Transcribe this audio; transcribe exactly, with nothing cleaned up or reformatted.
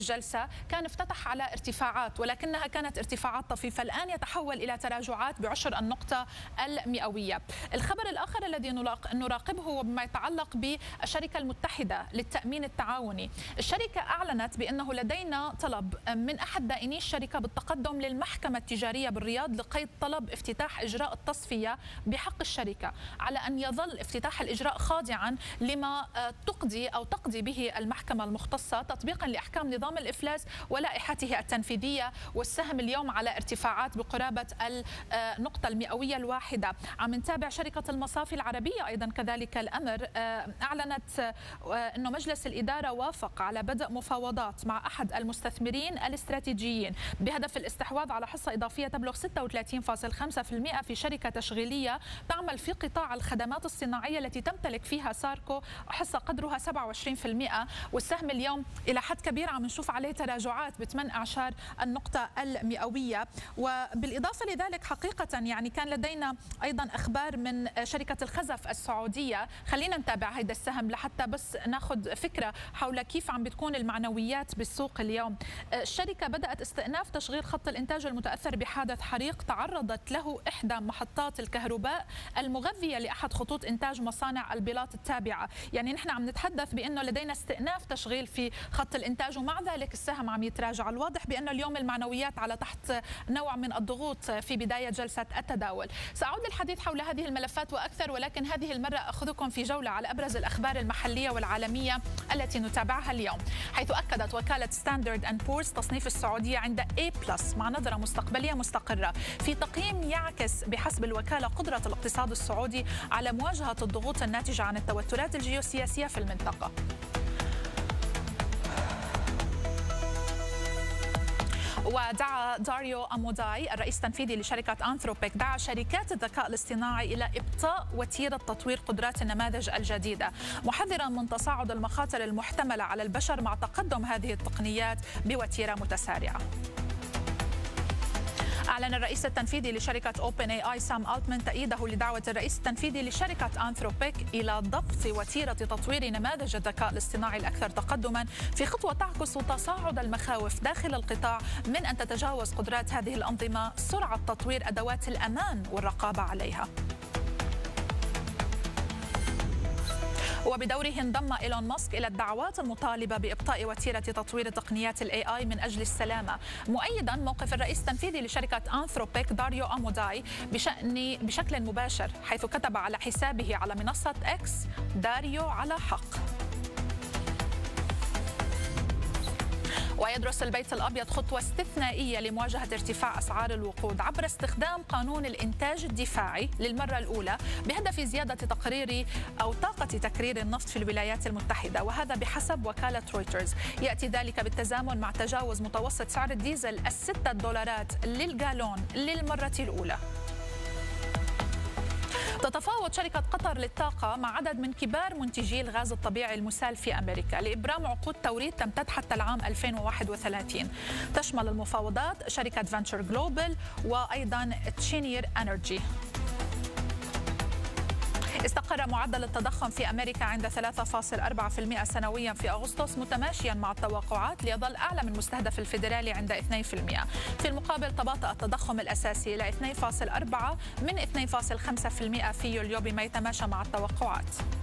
جلسة كان افتتح على ارتفاعات، ولكنها كانت ارتفاعات طفيفة. الآن يتحول إلى تراجعات بعشر النقطة المئوية. الخبر الآخر الذي نراقبه هو بما يتعلق بالشركة المتحدة للتأمين التعاوني. الشركة أعلنت بأنه لدينا طلب من أحد دائني الشركة بالتقدم للمحكمة التجارية بالرياض لقيد طلب افتتاح إجراء التصفية بحق الشركة، على أن يظل افتتاح الإجراء خاضعا لما تقضي أو تقضي به المحكمة المختصة تطبيقا لأحكام نظام الإفلاس ولائحته التنفيذية. والسهم اليوم على ارتفاعات بقرابة النقطة المئوية الواحدة. عم نتابع شركة المصافي العربية أيضا كذلك الأمر، أعلنت أنه مجلس الإدارة وافق على بدء مفاوضات مع أحد المستثمرين الاستراتيجيين بهدف الاستحواذ على حصة إضافية تبلغ ستة وثلاثين فاصلة خمسة بالمئة في شركة تشغيلية تعمل في قطاع الخدمات الصناعية التي تمتلك فيها ساركو حصة قدرها سبعة وعشرين بالمئة. والسهم اليوم إلى حد كبير عم نشوف عليه تراجعات بثمان أعشار النقطة المئوية. وبالإضافة لذلك حقيقة يعني كان لدينا أيضا أخبار من شركة الخزف السعودية. خلينا نتابع هذا السهم لحتى بس ناخذ فكرة حول كيف عم بتكون المعنويات بالسوق اليوم. الشركة بدأت استئناف تشغيل خط الإنتاج المتأثر بحادث حريق تعرضت له إحدى محطات الكهرباء المغذية لأحد خطوط إنتاج مصانع البلاط التابعة. يعني نحن عم نتحدث بأنه لدينا استئناف تشغيل في خط الإنتاج، ومع ذلك السهم عم يتراجع. الواضح بأن اليوم المعنويات على تحت نوع من الضغوط في بداية جلسة التداول. سأعود للحديث حول هذه الملفات وأكثر، ولكن هذه المرة أخذكم في جولة على أبرز الأخبار المحلية والعالمية التي نتابعها اليوم، حيث أكدت وكالة ستاندرد أند بورز تصنيف السعودية عند A بلس مع نظرة مستقبلية مستقرة، في تقييم يعكس بحسب الوكالة قدرة الاقتصاد السعودي على مواجهة الضغوط الناتجة عن التوترات الجيوسياسية في المنطقة. ودعا داريو أموداي الرئيس التنفيذي لشركة أنثروبيك دعا شركات الذكاء الاصطناعي إلى إبطاء وتيرة تطوير قدرات النماذج الجديدة، محذرا من تصاعد المخاطر المحتملة على البشر مع تقدم هذه التقنيات بوتيرة متسارعة. أعلن الرئيس التنفيذي لشركة أوبن اي اي سام ألتمان تأييده لدعوة الرئيس التنفيذي لشركة أنثروبيك إلى ضبط وتيرة تطوير نماذج الذكاء الاصطناعي الأكثر تقدما، في خطوة تعكس تصاعد المخاوف داخل القطاع من أن تتجاوز قدرات هذه الأنظمة سرعة تطوير أدوات الأمان والرقابة عليها. وبدوره انضم إيلون ماسك إلى الدعوات المطالبة بإبطاء وتيرة تطوير تقنيات الاي اي من أجل السلامة، مؤيدا موقف الرئيس التنفيذي لشركة أنثروبيك داريو أموداي بشأن بشكل مباشر، حيث كتب على حسابه على منصة إكس: داريو على حق. ويدرس البيت الأبيض خطوة استثنائية لمواجهة ارتفاع أسعار الوقود عبر استخدام قانون الإنتاج الدفاعي للمرة الأولى بهدف زيادة تقرير أو طاقة تكرير النفط في الولايات المتحدة، وهذا بحسب وكالة رويترز. يأتي ذلك بالتزامن مع تجاوز متوسط سعر الديزل الستة دولارات للجالون للمرة الأولى. تتفاوض شركة قطر للطاقة مع عدد من كبار منتجي الغاز الطبيعي المسال في أمريكا لإبرام عقود توريد تمتد حتى العام ألفين وواحد وثلاثين. تشمل المفاوضات شركة فانتشر جلوبال وأيضا تشينير أنرجي. استقر معدل التضخم في أمريكا عند ثلاثة فاصلة أربعة بالمئة سنويا في أغسطس، متماشيا مع التوقعات ليظل أعلى من المستهدف الفيدرالي عند اثنين بالمئة. في المقابل تباطأ التضخم الأساسي إلى اثنين فاصلة أربعة من اثنين فاصلة خمسة بالمئة في يوليو بما يتماشى مع التوقعات.